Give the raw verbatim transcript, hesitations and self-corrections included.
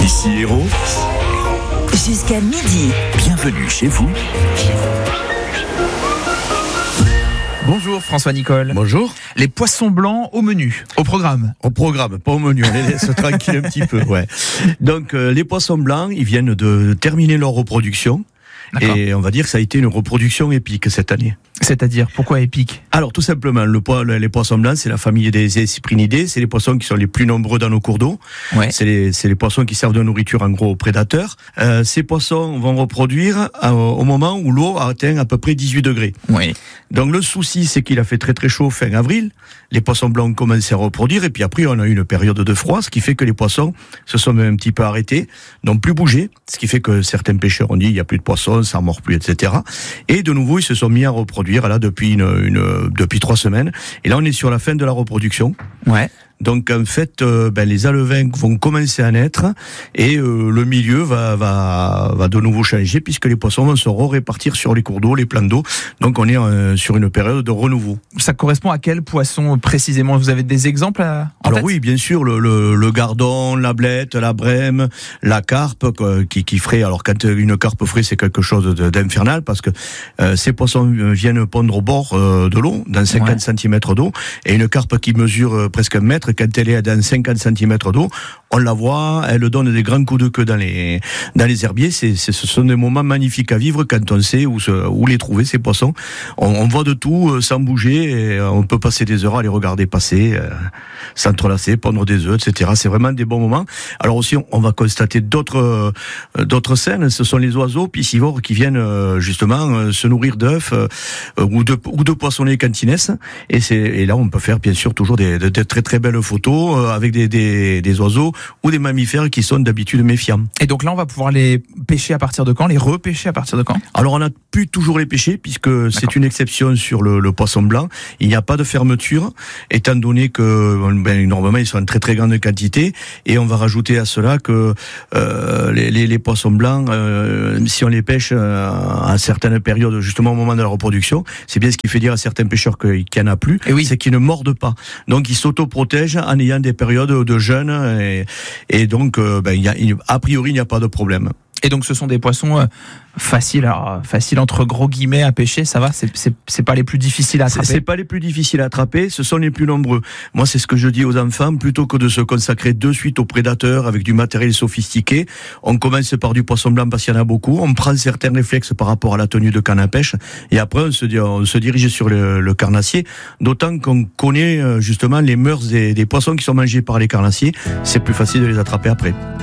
Ici Hérault. Jusqu'à midi. Bienvenue chez vous. Bonjour François Nicole. Bonjour. Les poissons blancs au menu, au programme. Au programme, pas au menu, on les laisse tranquilles un petit peu. Ouais. Donc euh, les poissons blancs, ils viennent de terminer leur reproduction. D'accord. Et on va dire que ça a été une reproduction épique cette année. C'est-à-dire, pourquoi épique ? Alors tout simplement, le po- les poissons blancs, c'est la famille des cyprinidés, c'est les poissons qui sont les plus nombreux dans nos cours d'eau. Ouais. C'est, les, c'est les poissons qui servent de nourriture en gros aux prédateurs. Euh, ces poissons vont reproduire à, au moment où l'eau atteint à peu près dix-huit degrés. Oui. Donc le souci, c'est qu'il a fait très très chaud fin avril. Les poissons blancs ont commencé à reproduire et puis après on a eu une période de froid, ce qui fait que les poissons se sont un petit peu arrêtés, n'ont plus bougé, ce qui fait que certains pêcheurs ont dit il n'y a plus de poissons, ça ne mord plus, et cetera. Et de nouveau ils se sont mis à reproduire là depuis une, une depuis trois semaines. Et là on est sur la fin de la reproduction. Ouais. Donc en fait, euh, ben, les alevins vont commencer à naître et euh, le milieu va, va, va de nouveau changer puisque les poissons vont se répartir sur les cours d'eau, les plans d'eau. Donc on est euh, sur une période de renouveau. Ça correspond à quel poisson précisément ? Vous avez des exemples à, en Alors tête ? Oui, bien sûr, le, le, le gardon, la blette, la brème, la carpe quoi, qui, qui ferait. Alors quand une carpe ferait, c'est quelque chose de, d'infernal parce que euh, ces poissons viennent pondre au bord euh, de l'eau, dans cinquante ouais. centimètres d'eau, et une carpe qui mesure euh, presque un mètre, quand elle est dans cinquante centimètres d'eau, on la voit, elle donne des grands coups de queue dans les dans les herbiers. C'est, c'est, ce sont des moments magnifiques à vivre quand on sait où, se, où les trouver, ces poissons. On, on voit de tout euh, sans bouger et on peut passer des heures à les regarder passer, euh, s'entrelacer, pondre des œufs, et cetera. C'est vraiment des bons moments. Alors aussi, on, on va constater d'autres euh, d'autres scènes. Ce sont les oiseaux piscivores qui viennent euh, justement euh, se nourrir d'œufs euh, ou de ou de poissonnets quand ils naissent. Et c'est et là, on peut faire bien sûr toujours des, des, des très très belles photos euh, avec des, des des oiseaux ou des mammifères qui sont d'habitude méfiants. Et donc là, on va pouvoir les pêcher à partir de quand ? Les repêcher à partir de quand ? Alors, on a pu toujours les pêcher puisque D'accord. c'est une exception sur le, le poisson blanc. Il n'y a pas de fermeture, étant donné que ben, normalement, ils sont en très très grande quantité. Et on va rajouter à cela que euh, les, les, les poissons blancs, euh, si on les pêche euh, à certaines périodes, justement au moment de la reproduction, c'est bien ce qui fait dire à certains pêcheurs qu'il n'y en a plus, et oui. c'est qu'ils ne mordent pas. Donc, ils s'autoprotègent en ayant des périodes de jeûne et, et donc, euh, ben, y a, a priori, il n'y a pas de problème. Et donc, ce sont des poissons euh, faciles, alors, faciles entre gros guillemets à pêcher, ça va, c'est, c'est, c'est pas les plus difficiles à attraper. C'est, c'est pas les plus difficiles à attraper, ce sont les plus nombreux. Moi, c'est ce que je dis aux enfants, plutôt que de se consacrer de suite aux prédateurs avec du matériel sophistiqué, on commence par du poisson blanc parce qu'il y en a beaucoup, on prend certains réflexes par rapport à la tenue de canne à pêche, et après, on se, dit, on se dirige sur le, le carnassier, d'autant qu'on connaît justement les mœurs des, des poissons qui sont mangés par les carnassiers, c'est plus facile de les attraper après.